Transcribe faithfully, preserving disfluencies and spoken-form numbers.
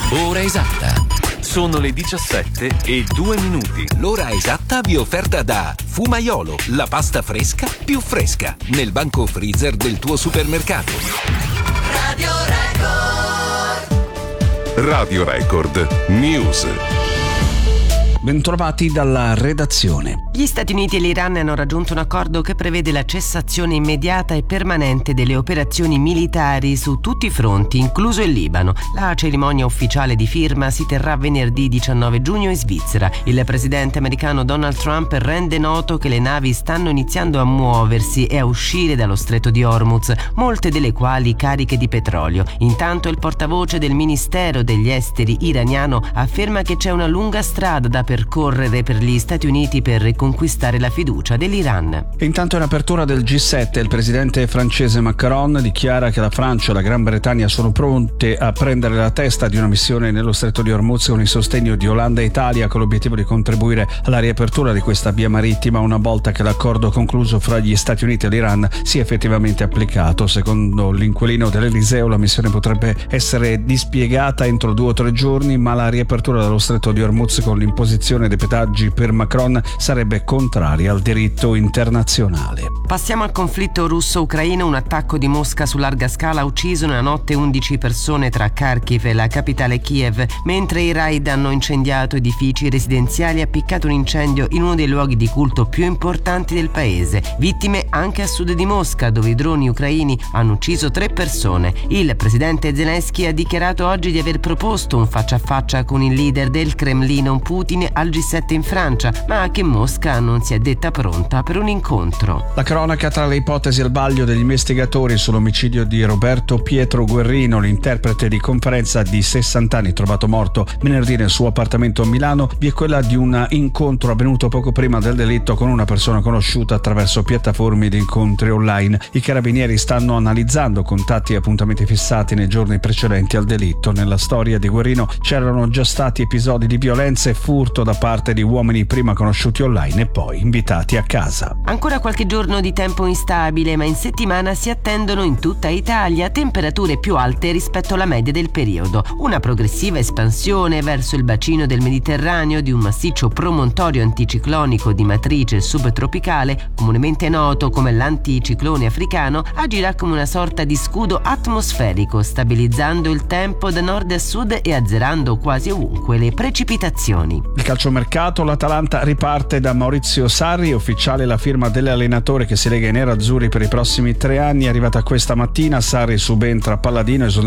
Ora esatta. Sono le diciassette e due minuti. L'ora esatta vi è offerta da Fumaiolo, la pasta fresca più fresca, nel banco freezer del tuo supermercato. Radio Record. Radio Record News. Bentrovati dalla redazione. Gli Stati Uniti e l'Iran hanno raggiunto un accordo che prevede la cessazione immediata e permanente delle operazioni militari su tutti i fronti, incluso il Libano. La cerimonia ufficiale di firma si terrà venerdì diciannove giugno in Svizzera. Il presidente americano Donald Trump rende noto che le navi stanno iniziando a muoversi e a uscire dallo stretto di Hormuz, molte delle quali cariche di petrolio. Intanto il portavoce del Ministero degli Esteri iraniano afferma che c'è una lunga strada da percorrere per gli Stati Uniti per riconquistare la fiducia dell'Iran. Intanto in apertura del G sette il presidente francese Macron dichiara che la Francia e la Gran Bretagna sono pronte a prendere la testa di una missione nello stretto di Hormuz con il sostegno di Olanda e Italia, con l'obiettivo di contribuire alla riapertura di questa via marittima una volta che l'accordo concluso fra gli Stati Uniti e l'Iran sia effettivamente applicato. Secondo l'inquilino dell'Eliseo la missione potrebbe essere dispiegata entro due o tre giorni, ma la riapertura dello stretto di Hormuz con l'imposizione dei pedaggi per Macron sarebbe contraria al diritto internazionale. Passiamo al conflitto russo-ucraino. Un attacco di Mosca su larga scala ha ucciso nella notte undici persone tra Kharkiv e la capitale Kiev, mentre i raid hanno incendiato edifici residenziali e appiccato un incendio in uno dei luoghi di culto più importanti del paese. Vittime anche a sud di Mosca, dove i droni ucraini hanno ucciso tre persone. Il presidente Zelensky ha dichiarato oggi di aver proposto un faccia a faccia con il leader del Cremlino Putin al G sette in Francia, ma che Mosca non si è detta pronta per un incontro. La cronaca tra le ipotesi al vaglio degli investigatori sull'omicidio di Roberto Pietro Guerrino, l'interprete di conferenza di sessanta anni trovato morto venerdì nel suo appartamento a Milano, vi è quella di un incontro avvenuto poco prima del delitto con una persona conosciuta attraverso piattaforme di incontri online. I carabinieri stanno analizzando contatti e appuntamenti fissati nei giorni precedenti al delitto. Nella storia di Guerrino c'erano già stati episodi di violenza e furto da parte di uomini prima conosciuti online e poi invitati a casa. Ancora qualche giorno di tempo instabile, ma in settimana si attendono in tutta Italia temperature più alte rispetto alla media del periodo. Una progressiva espansione verso il bacino del Mediterraneo di un massiccio promontorio anticiclonico di matrice subtropicale, comunemente noto come l'anticiclone africano, agirà come una sorta di scudo atmosferico, stabilizzando il tempo da nord a sud e azzerando quasi ovunque le precipitazioni. Il calciomercato, l'Atalanta riparte da Maurizio Sarri, ufficiale la firma dell'allenatore che si lega ai nerazzurri per i prossimi tre anni. È arrivata questa mattina, Sarri subentra a Palladino